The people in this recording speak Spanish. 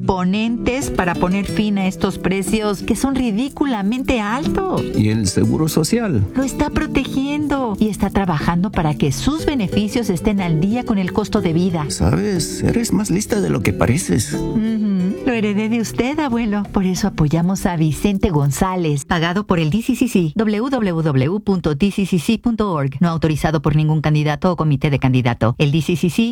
imponentes para poner fin a estos precios que son ridículamente altos. ¿Y el seguro social? Lo está protegiendo y está trabajando para que sus beneficios estén al día con el costo de vida. ¿Sabes? Eres más lista de lo que pareces. Lo heredé de usted, abuelo. Por eso apoyamos a Vicente González, pagado por el DCCC. www.dccc.org. No autorizado por ningún candidato o comité de candidato. El DCCC